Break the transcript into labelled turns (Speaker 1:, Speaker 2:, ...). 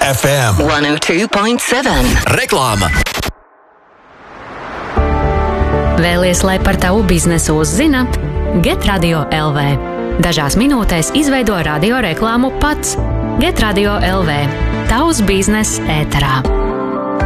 Speaker 1: FM
Speaker 2: 102.7.
Speaker 1: Reklāma.
Speaker 3: Vēlies, lai par tavu biznesu uzzina? Get Radio LV. Dažās minūtēs izveido radio reklāmu pats. Get Radio LV. Tavs bizness ēterā.